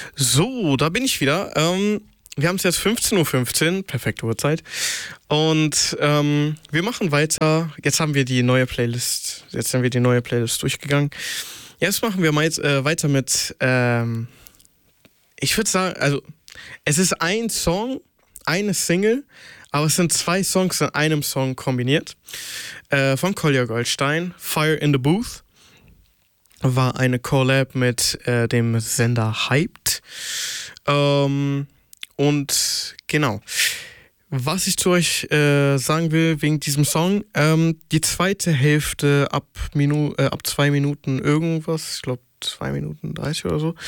So, da bin ich wieder. Wir haben es jetzt 15:15 Uhr, perfekte Uhrzeit. Und wir machen weiter. Jetzt haben wir die neue Playlist durchgegangen. Jetzt machen wir mal weiter mit, ich würde sagen, also es ist ein Song, eine Single, aber es sind 2 Songs in einem Song kombiniert. Von Kolja Goldstein, Fire in the Booth. War eine Collab mit dem Sender Hyped. Und genau, was ich zu euch sagen will wegen diesem Song, die zweite Hälfte ab 2 Minuten irgendwas, ich glaube 2 Minuten 30 oder so,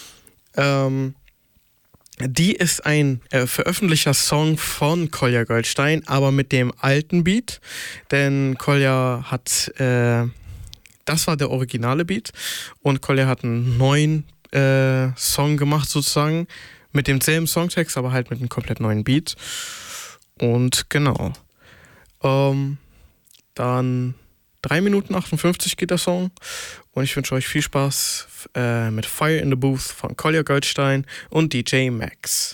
die ist ein veröffentlichter Song von Kolja Goldstein, aber mit dem alten Beat, denn Kolja hat, das war der originale Beat und Kolja hat einen neuen Song gemacht sozusagen, mit demselben Songtext, aber halt mit einem komplett neuen Beat. Und genau. Dann 3 Minuten 58 geht der Song. Und ich wünsche euch viel Spaß mit Fire in the Booth von Kolja Goldstein und DJ Max.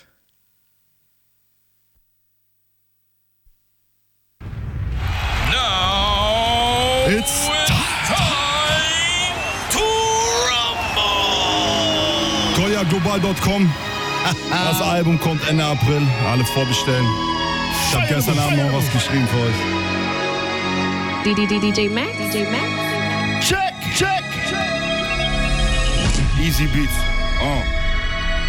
Now it's time to rumble. KoljaGlobal.com. Das Album kommt Ende April. Alle vorbestellen. Ich habe gestern Abend noch was geschrieben für euch. DJ Max? Check. Easy Beats.